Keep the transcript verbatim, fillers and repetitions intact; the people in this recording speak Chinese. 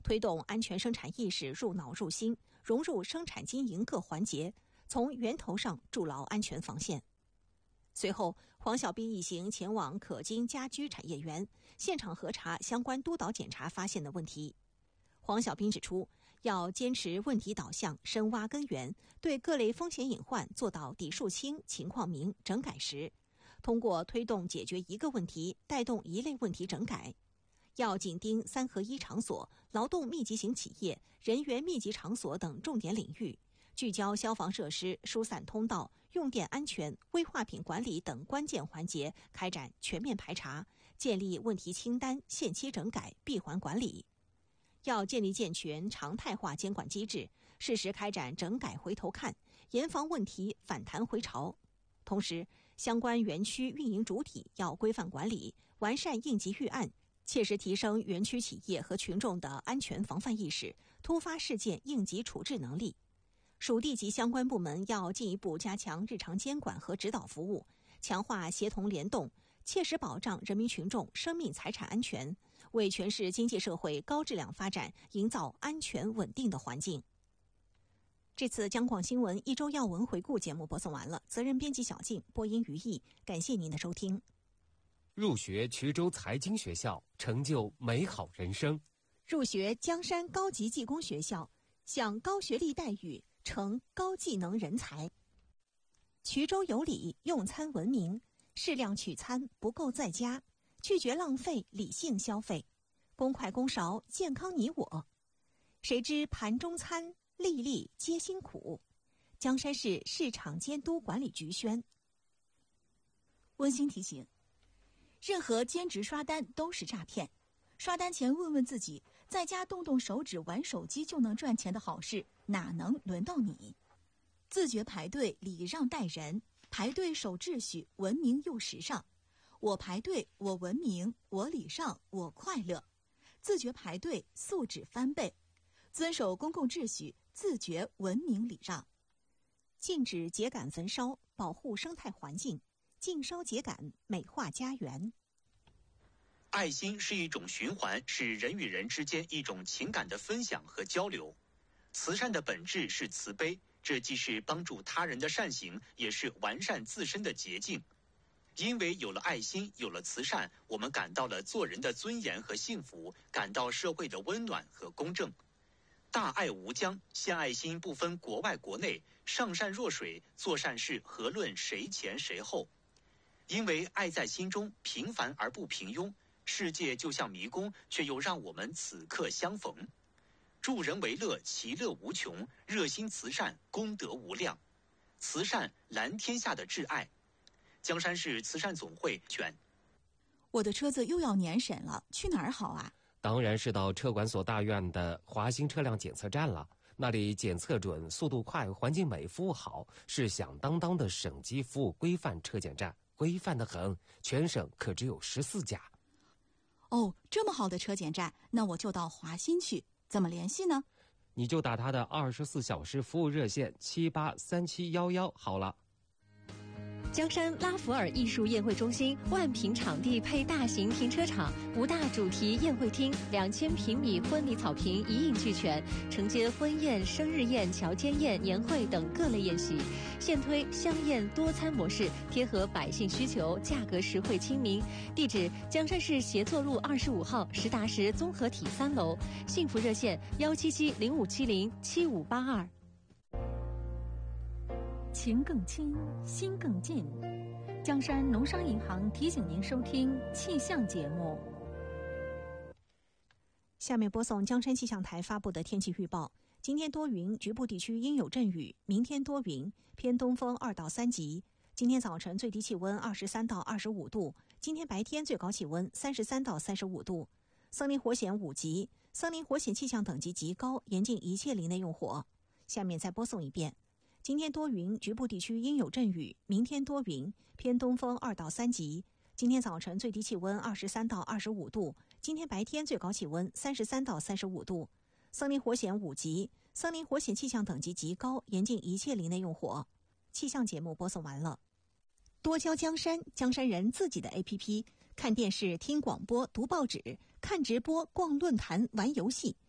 推动安全生产意识入脑入心，融入生产经营各环节，从源头上筑牢安全防线。随后，黄小斌一行前往可金家居产业园，现场核查相关督导检查发现的问题。黄小斌指出，要坚持问题导向，深挖根源，对各类风险隐患做到底数清、情况明、整改实。通过推动解决一个问题，带动一类问题整改。要紧盯三合一场所、劳动密集型企业、人员密集场所等重点领域，聚焦消防设施、疏散通道、用电安全、危化品管理等关键环节，开展全面排查，建立问题清单，限期整改，闭环管理。要建立健全常态化监管机制，适时开展整改回头看，严防问题反弹回潮。同时，相关园区运营主体要规范管理，完善应急预案，切实提升园区企业和群众的安全防范意识、突发事件应急处置能力。属地级相关部门要进一步加强日常监管和指导服务，强化协同联动，切实保障人民群众生命财产安全，为全市经济社会高质量发展营造安全稳定的环境。这次央广新闻一周要闻回顾节目播送完了，责任编辑小静，播音于毅，感谢您的收听。 入学衢州财经学校，成就美好人生； 入学江山高级技工学校，享高学历待遇，成高技能人才。衢州有礼，用餐文明，适量取餐，不够在家，拒绝浪费，理性消费，公筷公勺，健康你我。谁知盘中餐，粒粒皆辛苦。江山市市场监督管理局宣。 温馨提醒：任何兼职刷单都是诈骗。刷单前问问自己，在家动动手指玩手机就能赚钱的好事，哪能轮到你？自觉排队，礼让待人，排队守秩序，文明又时尚。我排队，我文明，我礼让，我快乐。自觉排队，素质翻倍。遵守公共秩序，自觉文明礼让。 禁止秸秆焚烧，保护生态环境；禁烧秸秆，美化家园。 爱心是一种循环，是人与人之间一种情感的分享和交流。慈善的本质是慈悲，这既是帮助他人的善行，也是完善自身的捷径。因为有了爱心，有了慈善，我们感到了做人的尊严和幸福，感到社会的温暖和公正。大爱无疆，献爱心不分国外国内，上善若水，做善事何论谁前谁后。因为爱在心中，平凡而不平庸，世界就像迷宫，却又让我们此刻相逢。助人为乐，其乐无穷；热心慈善，功德无量。慈善蓝天下的挚爱。江山市慈善总会全。 我的车子又要年审了，去哪儿好啊？ 当然是到车管所大院的华兴车辆检测站了，那里检测准、速度快、环境美、服务好，是响当当的省级服务规范车检站，规范得很，全省可只有十四家。 哦，这么好的车检站，那我就到华新去，怎么联系呢？ 你就打他的二十四小时服务热线七八三七幺幺好了。 江山拉弗尔艺术宴会中心万平场地配大型停车场，五大主题宴会厅，两千平米婚礼草坪一应俱全，承接婚宴、生日宴、乔间宴、年会等各类宴席。现推香宴多餐模式，贴合百姓需求，价格实惠亲民。地址：江山市协作路二十五号实达实综合体三楼。幸福热线：幺七七零五七零七五八二。 情更亲，心更近。江山农商银行提醒您收听气象节目。 下面播送江山气象台发布的天气预报。今天多云，局部地区应有阵雨，明天多云，偏东风二到三级。今天早晨最低气温二十三到二十五度，今天白天最高气温三十三到三十五度。森林火险五级，森林火险气象等级极高，严禁一切林内用火。下面再播送一遍。今天多云，局部地区应有阵雨，明天多云，偏东风二到三级。今天早晨最低气温二十三到二十五度，今天白天最高气温三十三到三十五度。森林火险五级，森林火险气象等级极高，严禁一切林内用火。气象节目播送完了。多交江山，江山人自己的 A P P， 看电视、听广播、读报纸、看直播、逛论坛、玩游戏，